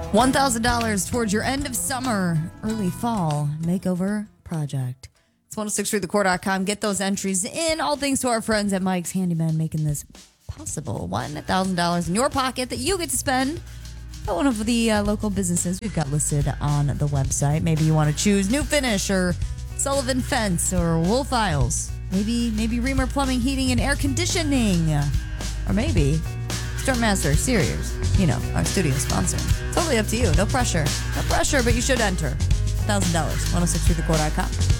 $1,000 towards your end of summer, early fall makeover project. It's 1063thecore.com. Get those entries in. All thanks to our friends at Mike's Handyman making this possible. $1,000 in your pocket that you get to spend at one of the local businesses we've got listed on the website. Maybe you want to choose New Finish or Sullivan Fence or Wolf Isles. Maybe Reamer Plumbing, Heating, and Air Conditioning. Or maybe Stormmaster Exteriors. You know, our studio sponsor. Totally up to you. No pressure. No pressure, but you should enter. $1,000. 1063thecore.com.